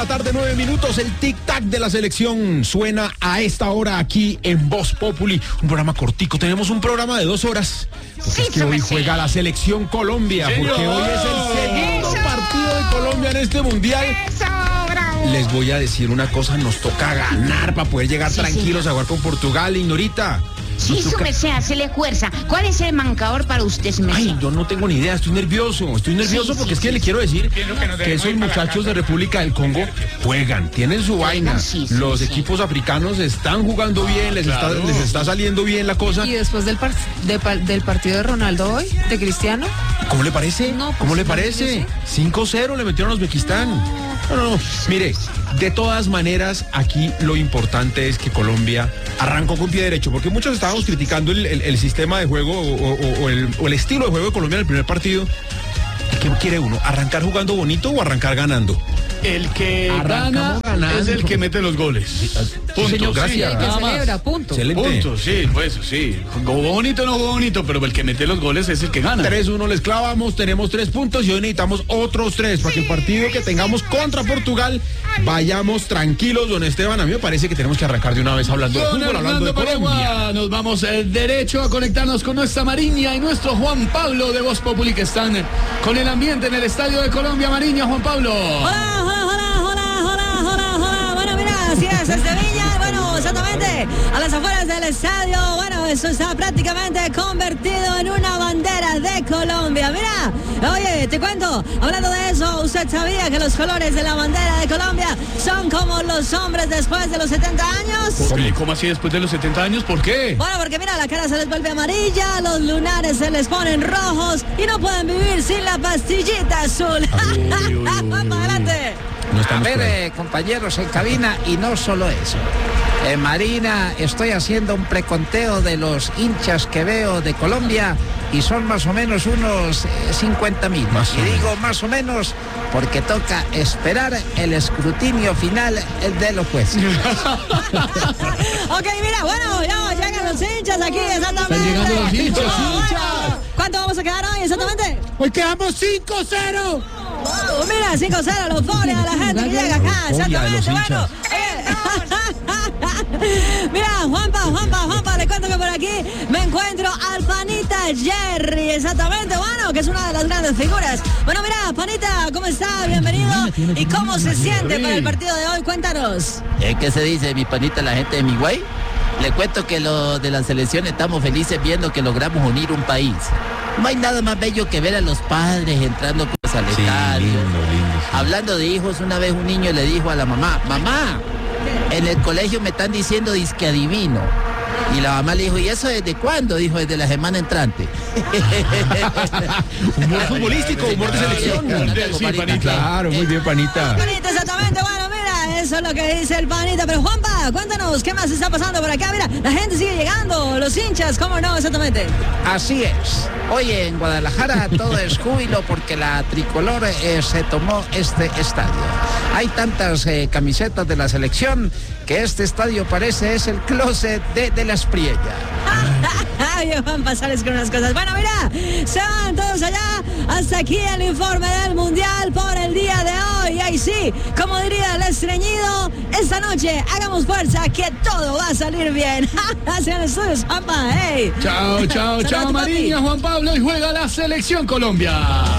la tarde, 9 minutos. El tic-tac de la selección suena a esta hora aquí en Voz Populi. Un programa cortico. Tenemos un programa de 2 horas. Porque Sí, es que hoy juega la selección Colombia. Porque hoy es el segundo partido de Colombia en este mundial. Les voy a decir una cosa, nos toca ganar para poder llegar tranquilos a jugar con Portugal, Ignorita. Sí, su merced, hacele fuerza. ¿Cuál es el mancador para usted, su merced? Ay, yo no tengo ni idea, estoy nervioso porque es que le quiero decir que esos muchachos de República del Congo juegan, tienen su vaina. Los equipos africanos están jugando bien, les está saliendo bien la cosa. Y después del partido de Ronaldo hoy, de Cristiano. ¿Cómo le parece? No, pues, ¿Cómo le parece? 5-0 le metieron a Uzbekistán. No. Mire, de todas maneras, aquí lo importante es que Colombia arrancó con pie derecho, porque muchos estábamos criticando el sistema de juego o el estilo de juego de Colombia en el primer partido. ¿Qué quiere uno? ¿Arrancar jugando bonito o arrancar ganando? El que gana es el que mete los goles. Punto. Señor, gracias. El que celebra, punto. Excelente. Punto, sí, pues sí. Jugó bonito, no jugó bonito, pero el que mete los goles es el que gana. 3-1 les clavamos, tenemos 3 puntos y hoy necesitamos otros 3 para que el partido que tengamos contra Portugal vayamos tranquilos, don Esteban. A mí me parece que tenemos que arrancar de una vez hablando de fútbol, hablando de Colombia. Nos vamos derecho a conectarnos con nuestra Mariña y nuestro Juan Pablo de Voz Populi, que están con el ambiente en el Estadio de Colombia. Mariña, Juan Pablo. Hola. Bueno, mira, así es, desde Viña, bueno, exactamente, a las afueras del estadio, bueno, eso está prácticamente convertido en una bandera de Colombia. Mira, oye, te cuento, hablando de eso, ¿usted sabía que los colores de la bandera de Colombia son como los hombres después de los 70 años? ¿Cómo así después de los 70 años? ¿Por qué? Bueno, porque mira, la cara se les vuelve amarilla, los lunares se les ponen rojos y no pueden vivir sin la pastillita azul. Vamos adelante. A ver, compañeros en cabina, y no solo eso. En Marina estoy haciendo un preconteo de los hinchas que veo de Colombia y son más o menos unos 50.000. Y digo más o menos porque toca esperar el escrutinio final de los jueces. Ok, mira, bueno, ya llegan los hinchas aquí, exactamente. Están llegando los hinchas. ¿Cuánto vamos a quedar hoy, exactamente? Hoy quedamos 5-0. Oh, mira, 5-0, la euforia de la gente que llega acá, exactamente, bueno. Mira, Juanpa, le cuento que por aquí me encuentro al Panita Jerry, exactamente, bueno, que es una de las grandes figuras. Bueno, mira, Panita, ¿cómo está? Bienvenido. ¿Y cómo se siente para el partido de hoy? Cuéntanos. ¿Qué se dice, mi panita, la gente de mi güey? Le cuento que lo de la selección estamos felices viendo que logramos unir un país. No hay nada más bello que ver a los padres entrando pues al estadio. Lindo, Hablando de hijos, una vez un niño le dijo a la mamá, en el colegio me están diciendo disque adivino. Y la mamá le dijo, ¿y eso desde cuándo? Dijo, desde la semana entrante. Humor futbolístico, humor de selección. Sí, Panita. Claro, muy bien, Panita. Panita, exactamente, bueno, mira, eso es lo que dice el Panita. Pero Juanpa, cuéntanos, ¿qué más está pasando por acá? Mira, la gente sigue llegando, los hinchas, ¿cómo no? Exactamente. Así es. Hoy en Guadalajara todo es júbilo porque la tricolor se tomó este estadio. Hay tantas camisetas de la selección que este estadio parece es el closet de la Espriella. Ay, Juanpa, sales con unas cosas. Bueno, mira, se van todos allá. Hasta aquí el informe del Mundial por el día de hoy. Y ahí sí, como diría el estreñido, esta noche hagamos fuerza que todo va a salir bien. Hacia estudios, Juanpa, hey. Chao, Saludos, Mariña, papi. Juan Pablo, y juega la selección Colombia.